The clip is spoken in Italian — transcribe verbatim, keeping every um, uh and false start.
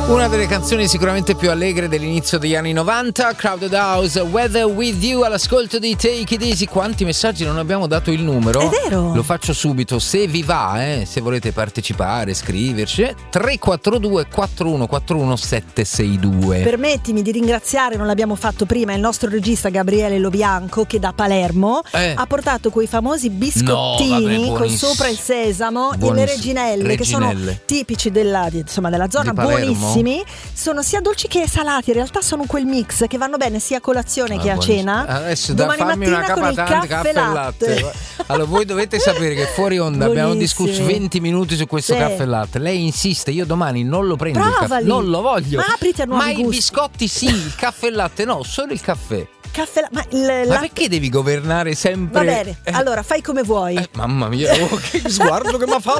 Una delle canzoni sicuramente più allegre dell'inizio degli anni novanta, Crowded House, Weather With You, all'ascolto di Take It Easy. Quanti messaggi non abbiamo dato il numero? È vero. Lo faccio subito, se vi va, eh, se volete partecipare, scriverci, tre quattro due quattro uno quattro uno sette sei due. Permettimi di ringraziare, non l'abbiamo fatto prima, il nostro regista Gabriele Lobianco, che da Palermo eh. ha portato quei famosi biscottini no, con sopra il sesamo e le reginelle, reginelle, che sono tipici della, insomma, della zona, buonissimi. Sono sia dolci che salati, in realtà sono quel mix che vanno bene sia a colazione ah, che a cena. Adesso da farmi una capatante caffè e latte. latte. Allora voi dovete sapere che fuori onda buonissimi. Abbiamo discusso venti minuti su questo sì. caffè e latte. Lei insiste, io domani non lo prendo il caffè, non lo voglio. Ma apriti a nuovi Ma gusti. I biscotti sì, il caffè e latte no, solo il caffè. Caffè, ma, il, ma la... perché devi governare sempre? Va bene, eh. allora fai come vuoi. Eh, mamma mia, oh, che sguardo che mi ha fatto.